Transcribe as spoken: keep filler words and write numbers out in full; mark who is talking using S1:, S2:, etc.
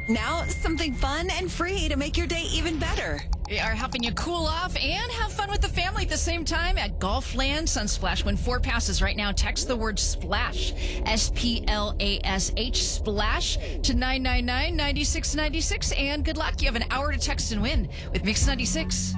S1: Now, something fun and free to make your day even better.
S2: We are helping you cool off and have fun with the family at the same time at Golfland Sunsplash. Win four passes right now. Text the word SPLASH, S P L A S H, SPLASH, to nine nine nine, nine six nine six. And good luck. You have an hour to text and win with Mix ninety-six.